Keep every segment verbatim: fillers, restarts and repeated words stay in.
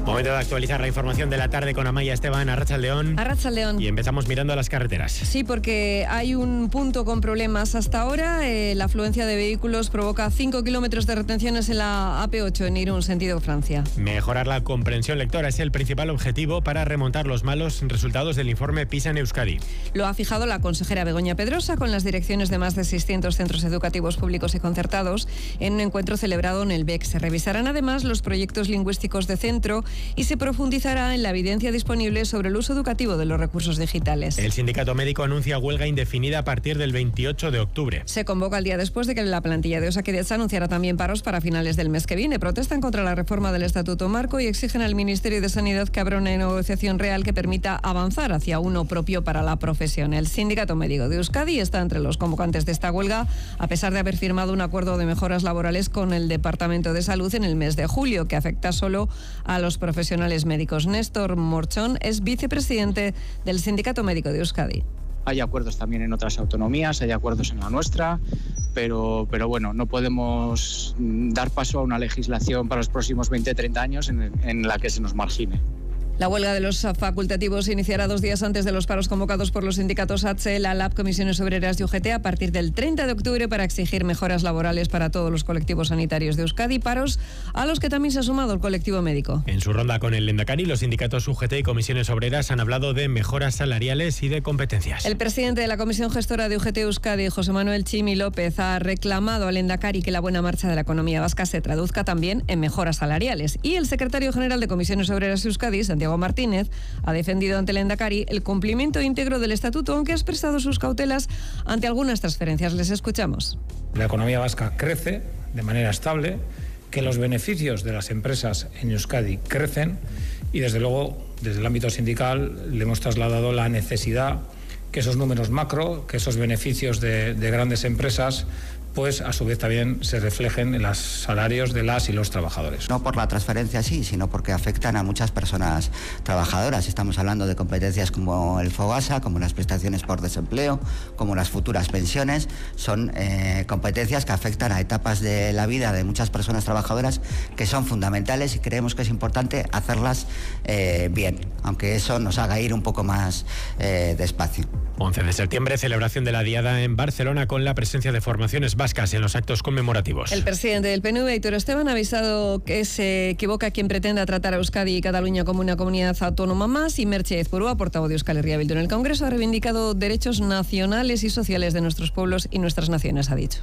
Momento de actualizar la información de la tarde con Amaya Esteban, Arratsaldeón. Arratsaldeón. Y empezamos mirando a las carreteras. Sí, porque hay un punto con problemas hasta ahora. Eh, la afluencia de vehículos provoca cinco kilómetros de retenciones en la A P ocho en Irún, sentido Francia. Mejorar la comprensión lectora es el principal objetivo para remontar los malos resultados del informe PISA en Euskadi. Lo ha fijado la consejera Begoña Pedrosa con las direcciones de más de seiscientos centros educativos públicos y concertados en un encuentro celebrado en el B E C. Se revisarán además los proyectos lingüísticos de centro y se profundizará en la evidencia disponible sobre el uso educativo de los recursos digitales. El sindicato médico anuncia huelga indefinida a partir del veintiocho de octubre. Se convoca el día después de que la plantilla de Osakidetza anunciara también paros para finales del mes que viene. Protestan contra la reforma del Estatuto Marco y exigen al Ministerio de Sanidad que abra una negociación real que permita avanzar hacia uno propio para la profesión. El sindicato médico de Euskadi está entre los convocantes de esta huelga, a pesar de haber firmado un acuerdo de mejoras laborales con el Departamento de Salud en el mes de julio, que afecta solo a los profesionales médicos. Néstor Morchón es vicepresidente del Sindicato Médico de Euskadi. Hay acuerdos también en otras autonomías, hay acuerdos en la nuestra, pero, pero bueno, no podemos dar paso a una legislación para los próximos veinte a treinta años en, en la que se nos margine. La huelga de los facultativos se iniciará dos días antes de los paros convocados por los sindicatos H C E, la LAB, Comisiones Obreras y U G T a partir del treinta de octubre para exigir mejoras laborales para todos los colectivos sanitarios de Euskadi, paros a los que también se ha sumado el colectivo médico. En su ronda con el Lehendakari, los sindicatos U G T y Comisiones Obreras han hablado de mejoras salariales y de competencias. El presidente de la Comisión Gestora de U G T Euskadi, José Manuel Chimi López, ha reclamado al Lehendakari que la buena marcha de la economía vasca se traduzca también en mejoras salariales. Y el secretario general de Comisiones Obreras de Euskadi, Santiago Martínez, ha defendido ante el Lehendakari el cumplimiento íntegro del estatuto, aunque ha expresado sus cautelas ante algunas transferencias. Les escuchamos. La economía vasca crece de manera estable, que los beneficios de las empresas en Euskadi crecen y desde luego desde el ámbito sindical le hemos trasladado la necesidad que esos números macro, que esos beneficios de, de grandes empresas, pues a su vez también se reflejen en los salarios de las y los trabajadores. No por la transferencia sí, sino porque afectan a muchas personas trabajadoras. Estamos hablando de competencias como el FOGASA, como las prestaciones por desempleo, como las futuras pensiones. Son eh, competencias que afectan a etapas de la vida de muchas personas trabajadoras que son fundamentales y creemos que es importante hacerlas eh, bien, aunque eso nos haga ir un poco más eh, despacio. once de septiembre, celebración de la Diada en Barcelona con la presencia de formaciones vascas en los actos conmemorativos. El presidente del P N V, Aitor Esteban, ha avisado que se equivoca quien pretenda tratar a Euskadi y Cataluña como una comunidad autónoma más, y Merche Ezpurua, portavoz de Euskal Herria Bildu en el Congreso, ha reivindicado derechos nacionales y sociales de nuestros pueblos y nuestras naciones, ha dicho.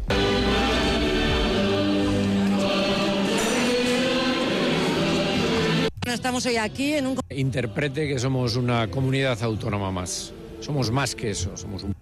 Estamos hoy aquí en un... Interprete que somos una comunidad autónoma más. Somos más que eso, somos un...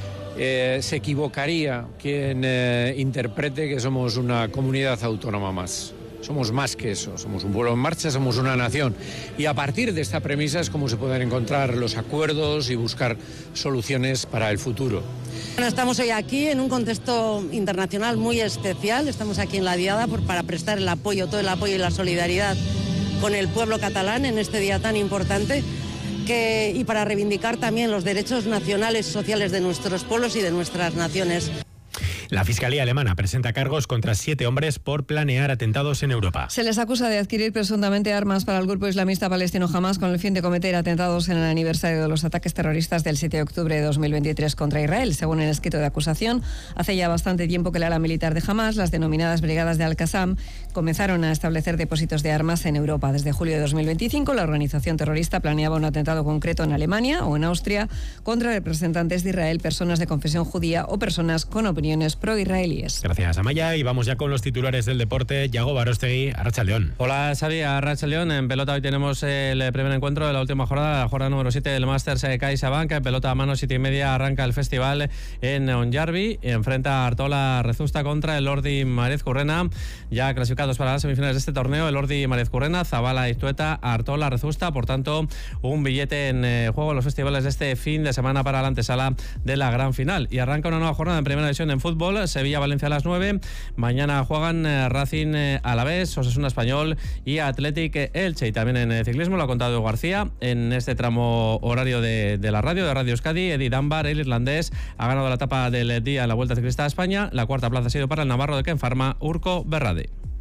Eh, se equivocaría quien eh, interprete que somos una comunidad autónoma más. Somos más que eso, somos un pueblo en marcha, somos una nación. Y a partir de esta premisa es como se pueden encontrar los acuerdos y buscar soluciones para el futuro. Bueno, estamos hoy aquí en un contexto internacional muy especial. Estamos aquí en la Diada por, para prestar el apoyo, todo el apoyo y la solidaridad con el pueblo catalán en este día tan importante. Que, y para reivindicar también los derechos nacionales y sociales de nuestros pueblos y de nuestras naciones. La Fiscalía alemana presenta cargos contra siete hombres por planear atentados en Europa. Se les acusa de adquirir presuntamente armas para el grupo islamista palestino Hamas con el fin de cometer atentados en el aniversario de los ataques terroristas del siete de octubre de dos mil veintitrés contra Israel. Según el escrito de acusación, hace ya bastante tiempo que el ala militar de Hamas, las denominadas brigadas de Al-Qassam, comenzaron a establecer depósitos de armas en Europa. Desde julio de dos mil veinticinco, la organización terrorista planeaba un atentado concreto en Alemania o en Austria contra representantes de Israel, personas de confesión judía o personas con opiniones pro-israelíes. Gracias, Amaya. Y vamos ya con los titulares del deporte. Yago Barostegui, Arratsaldeón. Hola, Xavi, Arratsaldeón. En pelota hoy tenemos el primer encuentro de la última jornada, la jornada número siete del Masters CaixaBank. En pelota a mano, siete y media, arranca el festival en Onjarbi. Enfrenta a Artola Rezusta contra el Ordi Marezcurrena. Ya clasificados para las semifinales de este torneo, el Ordi Marezcurrena, Zabala Iztueta, Artola Rezusta. Por tanto, un billete en eh, juego en los festivales de este fin de semana para la antesala de la gran final. Y arranca una nueva jornada en primera división en fútbol. Sevilla-Valencia a las nueve. Mañana juegan eh, Racing eh, Alavés, Osasuna Español y Athletic Elche. Y también en eh, ciclismo lo ha contado Edu García en este tramo horario de, de la radio, de Radio Euskadi. Eddie Dunbar, el irlandés, ha ganado la etapa del día en la Vuelta Ciclista a España. La cuarta plaza ha sido para el navarro de Ken Pharma, Urko Berrade.